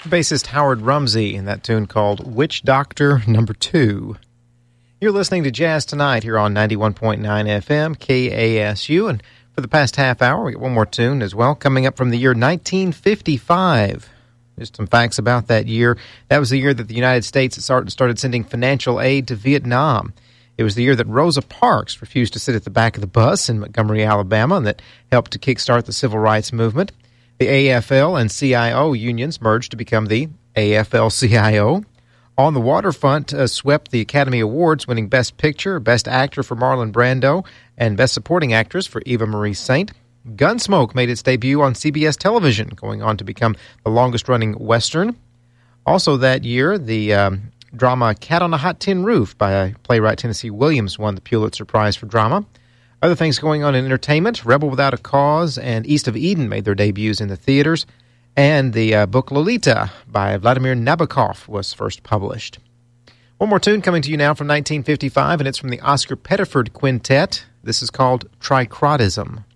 Bassist Howard Rumsey in that tune called Witch Doctor Number 2. You're listening to Jazz Tonight here on 91.9 FM, KASU, and for the past half hour, we got one more tune as well, coming up from the year 1955. Just some facts about that year. That was the year that the United States started sending financial aid to Vietnam. It was the year that Rosa Parks refused to sit at the back of the bus in Montgomery, Alabama, and that helped to kickstart the civil rights movement. The AFL and CIO unions merged to become the AFL-CIO. On the Waterfront swept the Academy Awards, winning Best Picture, Best Actor for Marlon Brando, and Best Supporting Actress for Eva Marie Saint. Gunsmoke made its debut on CBS television, going on to become the longest-running Western. Also that year, the drama Cat on a Hot Tin Roof by playwright Tennessee Williams won the Pulitzer Prize for Drama. Other things going on in entertainment, Rebel Without a Cause and East of Eden made their debuts in the theaters, and the book Lolita by Vladimir Nabokov was first published. One more tune coming to you now from 1955, and it's from the Oscar Pettiford Quintet. This is called Tricrotism.